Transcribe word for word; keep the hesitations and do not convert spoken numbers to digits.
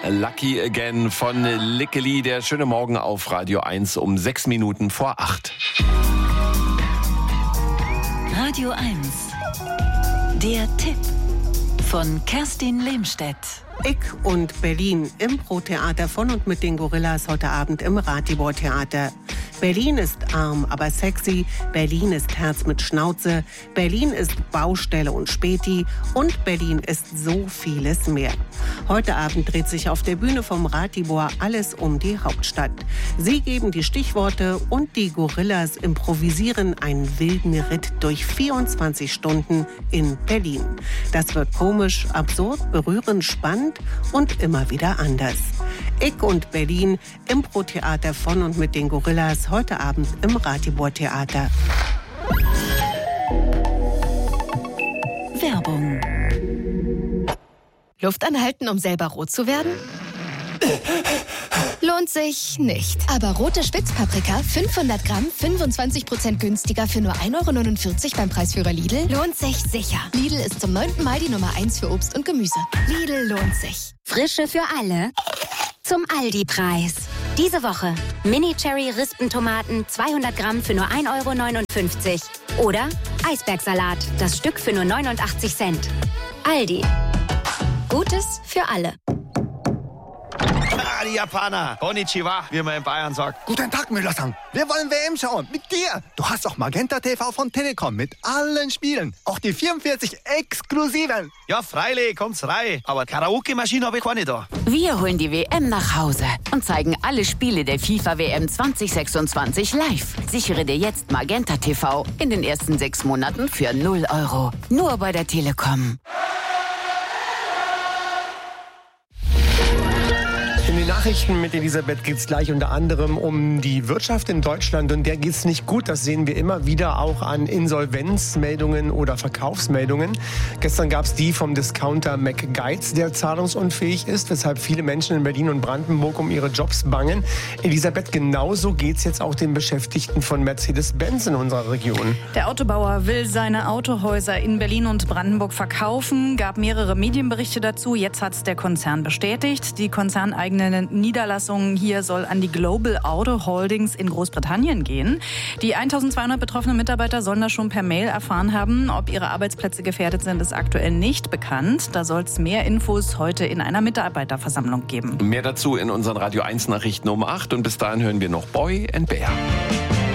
Lucky Again von Lickeli. Der schöne Morgen auf Radio eins um sechs Minuten vor acht. Radio eins. Der Tipp von Kerstin Lehmstedt. Ick und Berlin, Impro-Theater von und mit den Gorillas heute Abend im Ratibor-Theater. Berlin ist arm, aber sexy. Berlin ist Herz mit Schnauze. Berlin ist Baustelle und Späti. Und Berlin ist so vieles mehr. Heute Abend dreht sich auf der Bühne vom Ratibor alles um die Hauptstadt. Sie geben die Stichworte und die Gorillas improvisieren einen wilden Ritt durch vierundzwanzig Stunden in Berlin. Das wird komisch, absurd, berührend, spannend und immer wieder anders. Ick und Berlin, Impro-Theater von und mit den Gorillas, heute Abend im Ratibor-Theater. Werbung. Luft anhalten, um selber rot zu werden? Lohnt sich nicht. Aber rote Spitzpaprika, fünfhundert Gramm, fünfundzwanzig Prozent günstiger für nur ein Euro neunundvierzig beim Preisführer Lidl, lohnt sich sicher. Lidl ist zum neunten Mal die Nummer eins für Obst und Gemüse. Lidl lohnt sich. Frische für alle zum Aldi-Preis. Diese Woche Mini-Cherry-Rispentomaten zweihundert Gramm für nur ein Euro neunundfünfzig. Oder Eisbergsalat, das Stück für nur neunundachtzig Cent. Aldi. Gutes für alle. Ah, die Japaner. Konnichiwa, wie man in Bayern sagt. Guten Tag, Müller-san. Wir wollen W M schauen. Mit dir. Du hast doch Magenta T V von Telekom mit allen Spielen. Auch die vierundvierzig exklusiven. Ja, freilich, kommt's rein. Aber Karaoke-Maschine habe ich keine da. Wir holen die W M nach Hause und zeigen alle Spiele der FIFA W M zwanzig sechsundzwanzig live. Sichere dir jetzt Magenta T V in den ersten sechs Monaten für null Euro. Nur bei der Telekom. In den Nachrichten mit Elisabeth geht es gleich unter anderem um die Wirtschaft in Deutschland und der geht es nicht gut. Das sehen wir immer wieder auch an Insolvenzmeldungen oder Verkaufsmeldungen. Gestern gab es die vom Discounter McGuides, der zahlungsunfähig ist, weshalb viele Menschen in Berlin und Brandenburg um ihre Jobs bangen. Elisabeth, genauso geht es jetzt auch den Beschäftigten von Mercedes-Benz in unserer Region. Der Autobauer will seine Autohäuser in Berlin und Brandenburg verkaufen, gab mehrere Medienberichte dazu. Jetzt hat es der Konzern bestätigt. Die konzerneigene Niederlassung hier soll an die Global Auto Holdings in Großbritannien gehen. Die eintausendzweihundert betroffenen Mitarbeiter sollen das schon per Mail erfahren haben. Ob ihre Arbeitsplätze gefährdet sind, ist aktuell nicht bekannt. Da soll es mehr Infos heute in einer Mitarbeiterversammlung geben. Mehr dazu in unseren Radio eins Nachrichten um acht und bis dahin hören wir noch Boy and Bear.